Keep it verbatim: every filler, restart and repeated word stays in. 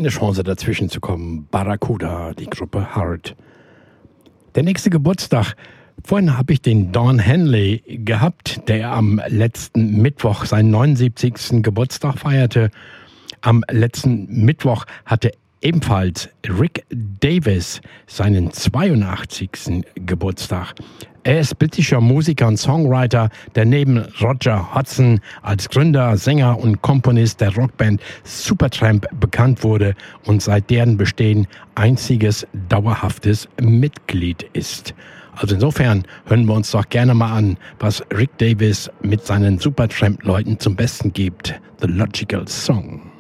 keine Chance dazwischen zu kommen. Barracuda, die Gruppe Heart. Der nächste Geburtstag. Vorhin habe ich den Don Henley gehabt, der am letzten Mittwoch seinen neunundsiebzigsten Geburtstag feierte. Am letzten Mittwoch hatte ebenfalls Rick Davies seinen zweiundachtzigsten Geburtstag. Er ist britischer Musiker und Songwriter, der neben Roger Hodgson als Gründer, Sänger und Komponist der Rockband Supertramp bekannt wurde und seit deren Bestehen einziges dauerhaftes Mitglied ist. Also insofern hören wir uns doch gerne mal an, was Rick Davies mit seinen Supertramp-Leuten zum Besten gibt. The Logical Song.